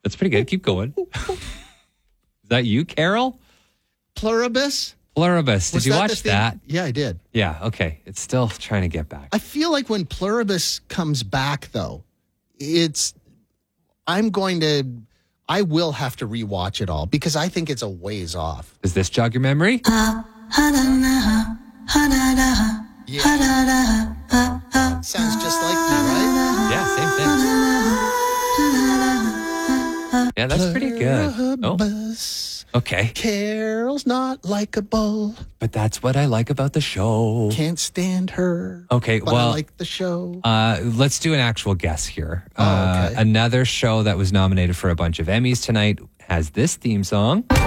That's pretty good. Keep going. Is that you, Carol? Pluribus? Pluribus. Did you watch that? Yeah, I did. Yeah, okay. It's still trying to get back. I feel like when Pluribus comes back, though, I will have to rewatch it all because I think it's a ways off. Does this jog your memory? Yeah. Sounds just like me, right? Yeah, same thing. Yeah, that's pretty good. Oh, Pluribus. okay. Carol's not likable. But that's what I like about the show. Can't stand her. Okay, but well, I like the show. Let's do an actual guess here. Okay. Another show that was nominated for a bunch of Emmys tonight has this theme song. What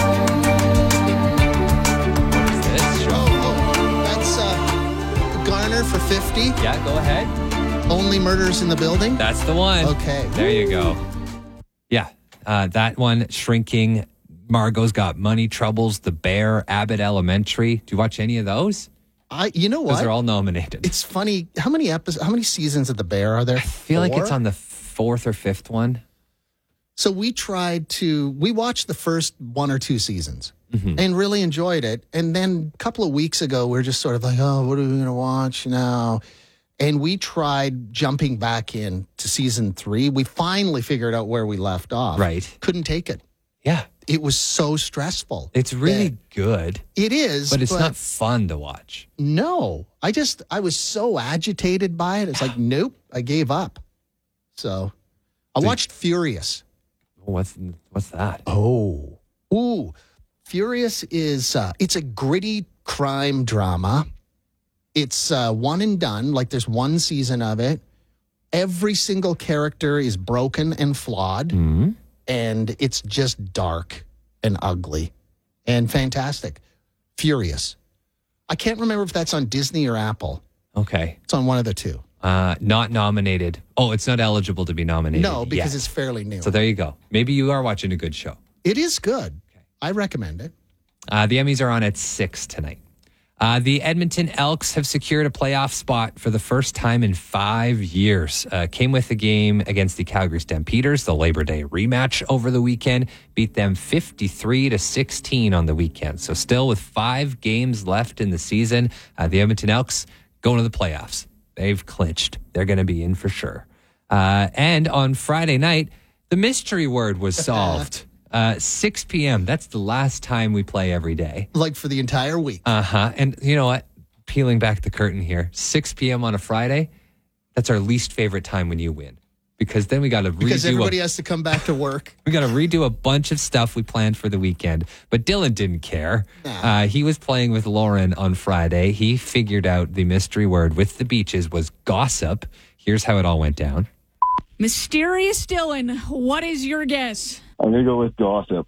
is this show? That's Garner for 50. Yeah, go ahead. Only Murders in the Building. That's the one. Okay. There you go. Yeah, that one, Shrinking, Margot's Got Money Troubles, The Bear, Abbott Elementary. Do you watch any of those? You know what? Those are all nominated. It's funny. How many seasons of The Bear are there? I feel like it's on the 4th or 5th one. So we watched the first 1 or 2 seasons and really enjoyed it. And then a couple of weeks ago, we were just sort of like, oh, what are we going to watch now? And we tried jumping back in to season 3. We finally figured out where we left off. Right. Couldn't take it. Yeah. It was so stressful. It's really good. It is. But it's not fun to watch. No. I was so agitated by it. It's like, nope, I gave up. So I watched Furious. What's that? Oh. Ooh. Furious is, it's a gritty crime drama. It's one and done. Like there's one season of it. Every single character is broken and flawed. Mm-hmm. And it's just dark and ugly and fantastic. Furious. I can't remember if that's on Disney or Apple. Okay. It's on one of the two. Not nominated. Oh, it's not eligible to be nominated. No, because yet. it's fairly new. So there you go. Maybe you are watching a good show. It is good. Okay. I recommend it. The Emmys are on at 6 tonight. The Edmonton Elks have secured a playoff spot for the first time in 5 years. Came with the game against the Calgary Stampeders, the Labor Day rematch over the weekend. Beat them 53-16 on the weekend. So still with 5 games left in the season, the Edmonton Elks going to the playoffs. They've clinched. They're going to be in for sure. And on Friday night, the mystery word was solved. 6 p.m. That's the last time we play every day. Like for the entire week. Uh-huh. And you know what? Peeling back the curtain here, 6 p.m. on a Friday, that's our least favorite time when you win. Because then we got to redo... Because everybody has to come back to work. We got to redo a bunch of stuff we planned for the weekend. But Dylan didn't care. Nah. He was playing with Lauren on Friday. He figured out the mystery word with the beaches was gossip. Here's how it all went down. Mysterious Dylan, what is your guess? I'm going to go with gossip.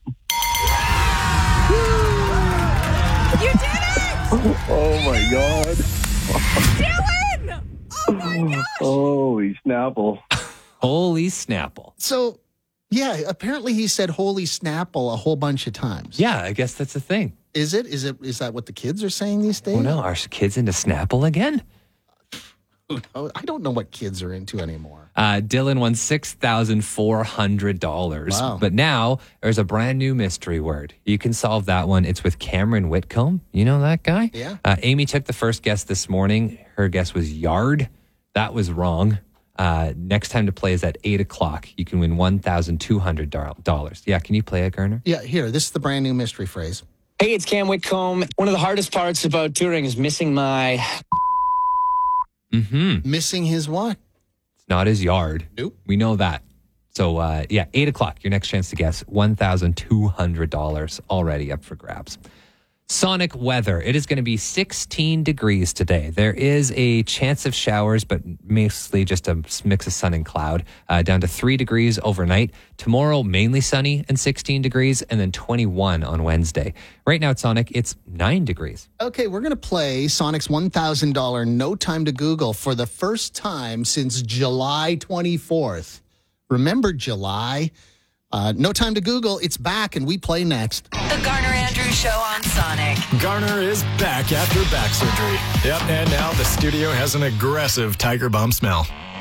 You did it! Oh, my God. Dylan! Oh, my gosh! Holy Snapple. Holy Snapple. So, yeah, apparently he said holy Snapple a whole bunch of times. Yeah, I guess that's the thing. Is that what the kids are saying these days? Oh, no. Are kids into Snapple again? I don't know what kids are into anymore. Dylan won $6,400. Wow. But now there's a brand new mystery word. You can solve that one. It's with Cameron Whitcomb. You know that guy? Yeah. Amy took the first guess this morning. Her guess was yard. That was wrong. Next time to play is at 8 o'clock. You can win $1,200. Yeah, can you play it, Garner? Yeah, here. This is the brand new mystery phrase. Hey, it's Cam Whitcomb. One of the hardest parts about touring is missing my... Mm-hmm. Missing his what? It's not his yard. Nope. We know that. So, 8 o'clock, your next chance to guess. $1,200 already up for grabs. Sonic weather. It is going to be 16 degrees today. There is a chance of showers, but mostly just a mix of sun and cloud. Down to 3 degrees overnight. Tomorrow, mainly sunny and 16 degrees, and then 21 on Wednesday. Right now at Sonic, it's 9 degrees. Okay, we're going to play Sonic's $1,000 No Time to Google for the first time since July 24th. Remember July? No Time to Google. It's back, and we play next. The Garner Andrews Show on Sonic. Garner is back after back surgery. Yep, and now the studio has an aggressive Tiger Balm smell.